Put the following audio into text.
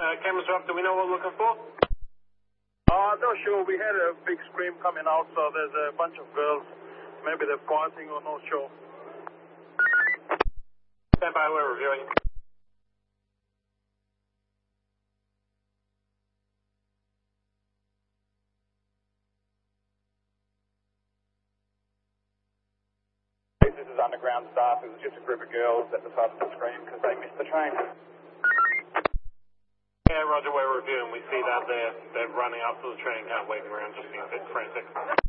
Cameras are up. Do we know what we're looking for? Not sure. We had a big scream coming out, so there's a bunch of girls. Maybe they're partying or not sure. Stand by, we're reviewing. This is underground staff. It was just a group of girls that decided to scream because they missed the train. Yeah, Roger, we're reviewing. We see that they're running up to the train, kind of waving around, just being a bit frantic.